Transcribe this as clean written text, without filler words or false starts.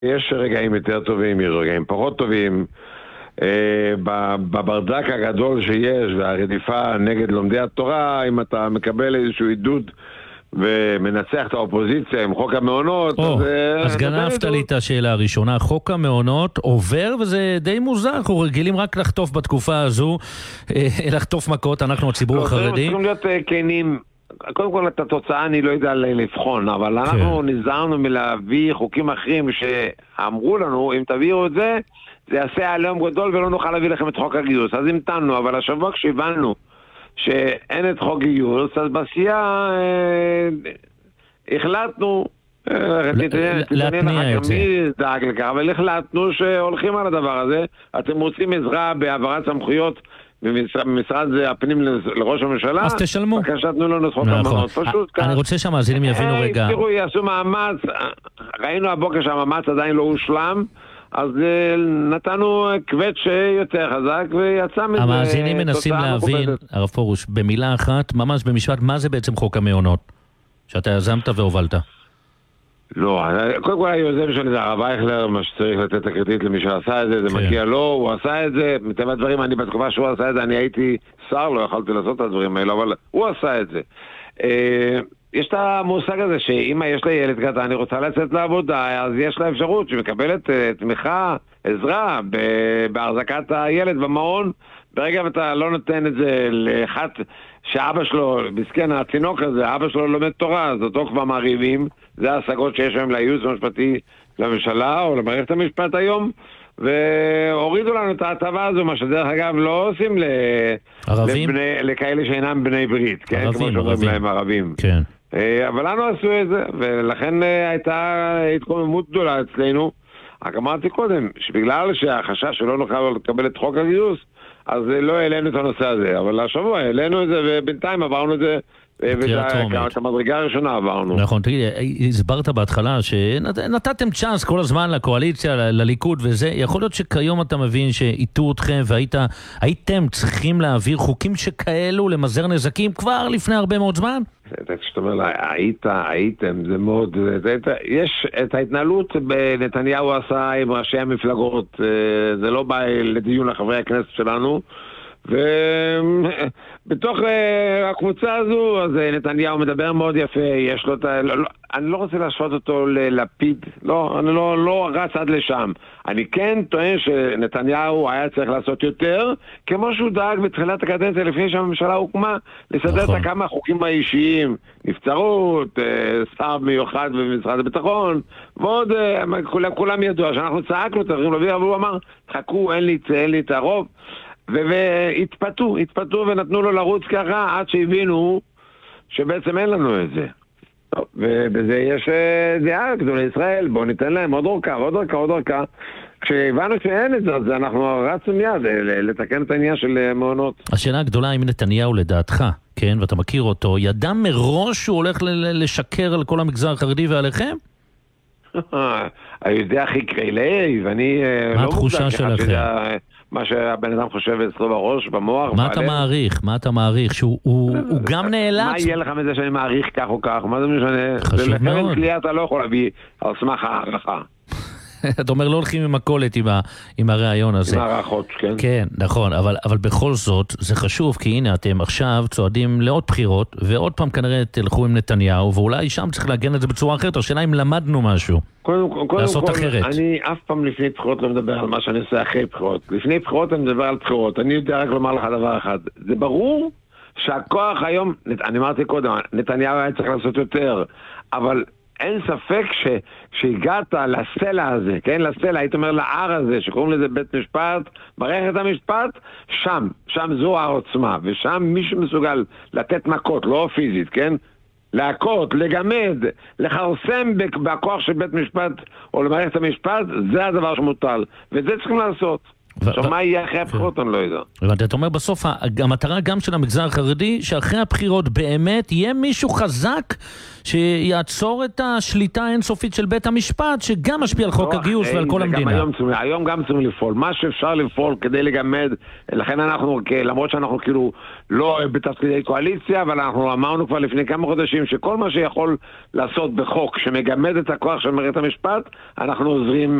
יש רגעים יותר טובים, יש רגעים פחות טובים. בברדק הגדול שיש והרדיפה נגד לומדי התורה, אם אתה מקבל איזשהו עידוד ומנצח את האופוזיציה עם חוק המעונות, אז גנבת לי את השאלה הראשונה. חוק המעונות עובר, וזה די מוזר, אנחנו רגילים רק לחטוף בתקופה הזו, לחטוף מכות, אנחנו הציבור החרדי. צריכים להיות כנים. קודם כל את התוצאה אני לא יודע לבחון, אבל אנחנו נזהרנו מלהביא חוקים אחרים שאמרו לנו, אם תביאו את זה, זה יעשה עליהם גדול ולא נוכל להביא לכם את חוק הגיוס. אז המתנו, אבל השבוע כשהבנו שאין את חוק גיוס, אז בסיעה החלטנו להתניע את זה. מי דאג לכך, אבל החלטנו שהולכים על הדבר הזה. אתם רוצים עזרה בהעברת סמכויות במשרד הפנים לראש הממשלה, אז תשלמו. בבקשה תנו לנו את חוק המעונות. פשוט כך. אני רוצה שהמאזינים יבינו רגע. תראו, יעשו מאמץ, ראינו הבוקר שהמאמץ עדיין לא הושלם, אז נתנו קווץ' יותר חזק ויצא מזה. המאזינים מנסים להבין, הרב פרוש, במילה אחת, ממש במשפט, מה זה בעצם חוק המעונות? שאתה יזמת והובלת. לא, קודם כל היוזם שלי זה הרב אייכלר, מה שצריך לתת את הקרדיט למי שעשה את זה, זה מגיע לו, הוא עשה את זה, מטבע הדברים, אני בתקופה שהוא עשה את זה, אני הייתי שר, לא יכולתי לעשות את הדברים האלה, אבל הוא עשה את זה. יש את המושג הזה שאמא יש לה ילד קטן, אני רוצה לצאת לעבודה, אז יש לה אפשרות שמקבלת תמיכה, עזרה בהחזקת הילד במעון. ברגע ואתה לא נותן את זה לאחד שאבא שלו, בסכן התינוק הזה, אבא שלו לומד תורה, אז אותו כבר מעריבים, זה ההשגות שיש היום לייעוץ המשפטי לממשלה או למערכת המשפט היום, והורידו לנו את ההטבה הזו, מה שדרך אגב לא עושים לכאלה שאינם בני ברית, כן? כמו שאומרים להם ערבים. כן. אבל לנו עשו את זה, ולכן הייתה התקוממות גדולה אצלנו. רק אמרתי קודם, שבגלל שהחשש שלא נוכל לקבל את חוק הגיוס, אז לא העלינו את הנושא הזה, אבל השבוע העלינו את זה, ובינתיים עברנו את זה, ואת המדרגה הראשונה עברנו. נכון, תגיד, הסברת בהתחלה שנתתם צ'אנס כל הזמן לקואליציה, לליכוד וזה, יכול להיות שכיום אתה מבין שאיתו אתכם והייתם צריכים להעביר חוקים שכאלו למזער נזקים כבר לפני הרבה מאוד זמן? כשאתה אומר לה, הייתם, זה מאוד, יש את ההתנהלות בנתניהו עשה עם ראשי המפלגות, זה לא בא לדיון לחברי הכנסת שלנו, ובתוך הקבוצה הזו, אז נתניהו מדבר מאוד יפה, יש לו אני לא רוצה להשוות אותו ללפיד, לא, אני לא רץ עד לשם. אני כן טוען שנתניהו היה צריך לעשות יותר, כמו שהוא דאג בתחילת הקדנציה לפני שהממשלה הוקמה, לסדר את כמה חוקים האישיים, נבצרות, שר מיוחד במשרד הביטחון, ועוד, כולם ידוע שאנחנו צעקנו, צריכים להביא, אבל הוא אמר, חכו, אין לי את הרוב, והתפתו ונתנו לו לרוץ ככה עד שהבינו שבעצם אין לנו את זה. ובזה יש דעה גדולה ישראל, בואו ניתן להם עוד אורכה. כשהבנו שאין את זה, אז אנחנו רצנו מיד לתקן את העניין של מעונות. השאלה הגדולה, אם נתניהו לדעתך, כן, ואתה מכיר אותו, ידע מראש שהוא הולך לשקר על כל המגזר החרדי ועליכם? אני יודע הכי קרילי, ואני מה התחושה שלכם? מה שהבן אדם חושב אצלו בראש, במוח. מה אתה מעריך? שהוא גם נאלץ? מה יהיה לך מזה שאני מעריך כך או כך? מה זה משנה? חשוב מאוד. כלי אתה לא יכול להביא על סמך הערכה. אתה אומר לא הולכים עם הקולט עם הרעיון הזה. עם הערכות, כן. כן, נכון, אבל בכל זאת זה חשוב, כי הנה אתם עכשיו צועדים לעוד בחירות, ועוד פעם כנראה תלכו עם נתניהו, ואולי שם צריך להגן את זה בצורה אחרת, השאלה אם למדנו משהו. לעשות אחרת. אני אף פעם לפני בחירות לא מדבר על מה שאני עושה אחרי בחירות. לפני בחירות אני מדבר על בחירות. אני יודע רק לומר לך דבר אחד. זה ברור שהכוח היום, אני אמרתי קודם, נתניהו היה צריך לעשות יותר, אבל אין ספק שהגעת לסלע הזה, כן? לסלע, היית אומר לער הזה, שקוראים לזה בית משפט, מערכת המשפט, שם זו העוצמה, ושם מי שמסוגל לתת מכות, לא פיזית, כן? להכות, לגמד, לחרסם בכוח של בית משפט או למערכת המשפט, זה הדבר שמוטל, וזה צריכים לעשות. עכשיו, מה יהיה אחרי הבחירות, אני לא יודע. אתה אומר בסוף, המטרה גם של המגזר החרדי, שאחרי הבחירות באמת יהיה מישהו חזק שיעצור את השליטה האינסופית של בית המשפט, שגם משפיע על חוק הגיוס ועל כל המדינה. היום גם צריכים לפעול. מה שאפשר לפעול כדי לגמד, לכן אנחנו, למרות שאנחנו כאילו לא בתפקידי קואליציה, אבל אנחנו אמרנו כבר לפני כמה חודשים, שכל מה שיכול לעשות בחוק שמגמד את הכוח של מערכת המשפט, אנחנו עוזרים